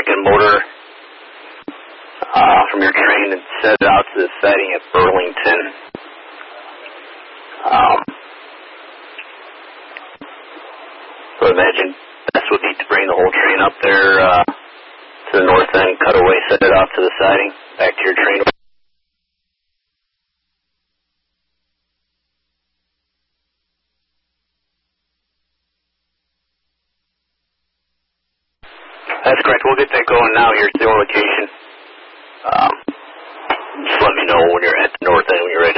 second motor from your train and set it out to the siding at Burlington. So I imagine best would be to bring the whole train up there to the north end, cut away, set it out to the siding, back to your train. That's correct. We'll get that going now here at the location. Just let me know when you're at the north end when you're ready.